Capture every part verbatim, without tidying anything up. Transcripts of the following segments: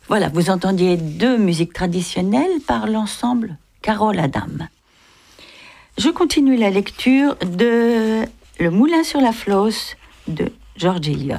Voilà, vous entendiez deux musiques traditionnelles par l'ensemble Carole Adam. Je continue la lecture de Le Moulin sur la Flosse de George Eliot.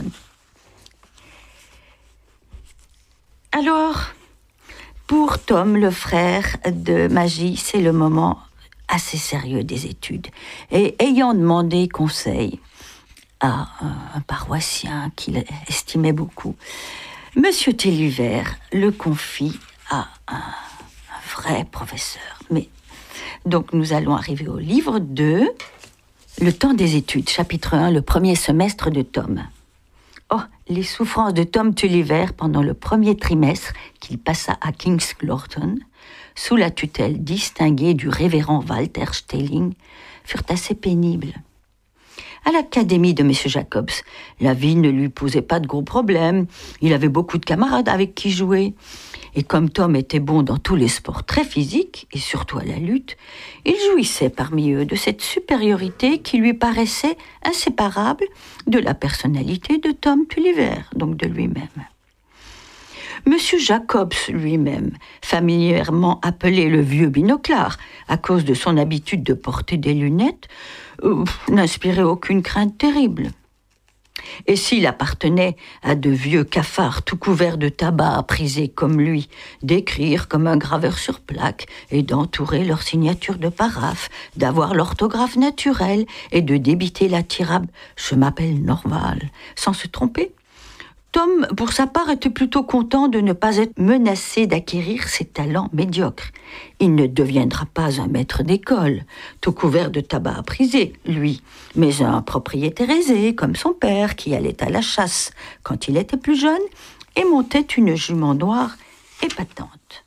Alors, pour Tom, le frère de Magie, c'est le moment assez sérieux des études. Et ayant demandé conseil à un paroissien qu'il estimait beaucoup, Monsieur Telluver le confie à un, un vrai professeur. Mais donc nous allons arriver au livre deux, Le temps des études, chapitre un, le premier semestre de Tom. Oh, les souffrances de Tom Tulliver pendant le premier trimestre qu'il passa à King's Lorton, sous la tutelle distinguée du révérend Walter Stelling, furent assez pénibles. À l'académie de M. Jacobs, la vie ne lui posait pas de gros problèmes. Il avait beaucoup de camarades avec qui jouer. Et comme Tom était bon dans tous les sports très physiques, et surtout à la lutte, il jouissait parmi eux de cette supériorité qui lui paraissait inséparable de la personnalité de Tom Tulliver, donc de lui-même. Monsieur Jacobs lui-même, familièrement appelé le vieux binoclard, à cause de son habitude de porter des lunettes, euh, n'inspirait aucune crainte terrible. Et s'il appartenait à de vieux cafards tout couverts de tabac prisés comme lui, d'écrire comme un graveur sur plaque et d'entourer leur signature de paraphe, d'avoir l'orthographe naturelle et de débiter la tirade « Je m'appelle Norval » sans se tromper, Tom, pour sa part, était plutôt content de ne pas être menacé d'acquérir ses talents médiocres. Il ne deviendra pas un maître d'école, tout couvert de tabac prisé, lui, mais un propriétaire aisé, comme son père, qui allait à la chasse quand il était plus jeune et montait une jument noire épatante.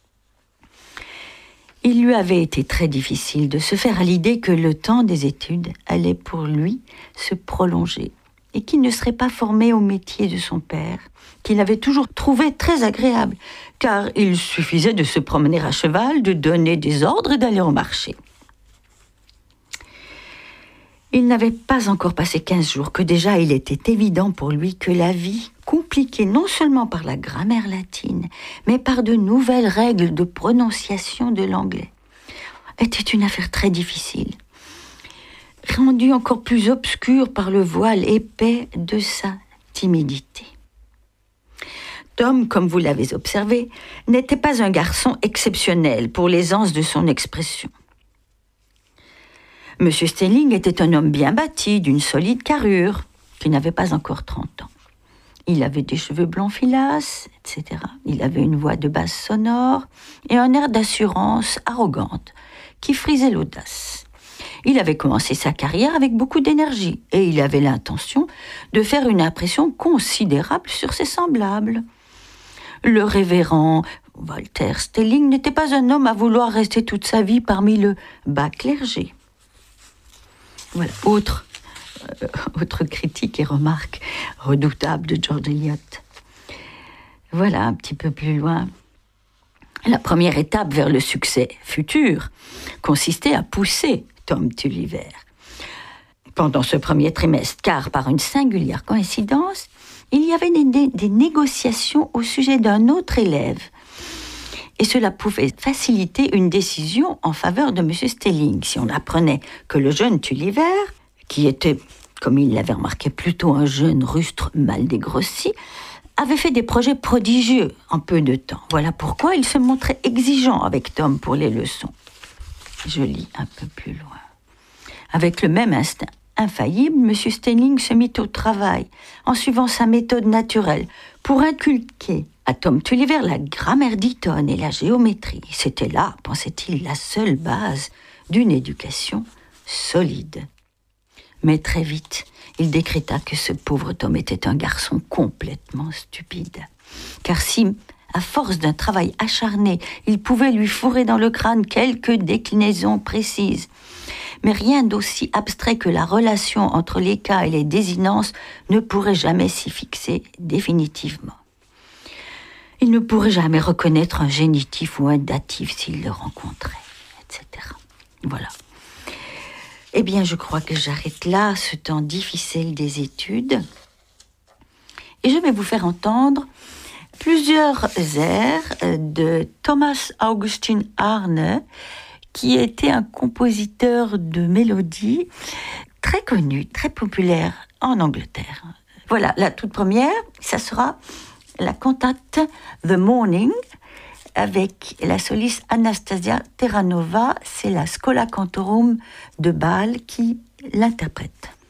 Il lui avait été très difficile de se faire à l'idée que le temps des études allait pour lui se prolonger, et qu'il ne serait pas formé au métier de son père, qu'il avait toujours trouvé très agréable, car il suffisait de se promener à cheval, de donner des ordres et d'aller au marché. Il n'avait pas encore passé quinze jours que déjà il était évident pour lui que la vie, compliquée non seulement par la grammaire latine, mais par de nouvelles règles de prononciation de l'anglais, était une affaire très difficile, rendu encore plus obscur par le voile épais de sa timidité. Tom, comme vous l'avez observé, n'était pas un garçon exceptionnel pour l'aisance de son expression. Monsieur Stelling était un homme bien bâti, d'une solide carrure, qui n'avait pas encore trente ans. Il avait des cheveux blancs filasses, et cetera. Il avait une voix de basse sonore et un air d'assurance arrogante qui frisait l'audace. Il avait commencé sa carrière avec beaucoup d'énergie et il avait l'intention de faire une impression considérable sur ses semblables. Le révérend Walter Stelling n'était pas un homme à vouloir rester toute sa vie parmi le bas clergé. Voilà, autre, euh, autre critique et remarque redoutable de George Eliot. Voilà, un petit peu plus loin. La première étape vers le succès futur consistait à pousser Tom Tulliver pendant ce premier trimestre, car par une singulière coïncidence, il y avait des, des, des négociations au sujet d'un autre élève, et cela pouvait faciliter une décision en faveur de M. Stelling. Si on apprenait que le jeune Tulliver, qui était, comme il l'avait remarqué, plutôt un jeune rustre mal dégrossi, avait fait des projets prodigieux en peu de temps. Voilà pourquoi il se montrait exigeant avec Tom pour les leçons. Je lis un peu plus loin. Avec le même instinct infaillible, M. Stelling se mit au travail, en suivant sa méthode naturelle, pour inculquer à Tom Tulliver la grammaire d'Eton et la géométrie. C'était là, pensait-il, la seule base d'une éducation solide. Mais très vite, il décréta que ce pauvre Tom était un garçon complètement stupide. Car si, à force d'un travail acharné, il pouvait lui fourrer dans le crâne quelques déclinaisons précises, mais rien d'aussi abstrait que la relation entre les cas et les désinences ne pourrait jamais s'y fixer définitivement. Il ne pourrait jamais reconnaître un génitif ou un datif s'il le rencontrait, et cetera. Voilà. Eh bien, je crois que j'arrête là ce temps difficile des études. Et je vais vous faire entendre plusieurs airs de Thomas Augustin Arne, qui était un compositeur de mélodies très connu, très populaire en Angleterre. Voilà, la toute première, ça sera la cantate The Morning avec la soliste Anastasia Terranova. C'est la Schola Cantorum de Bâle qui l'interprète.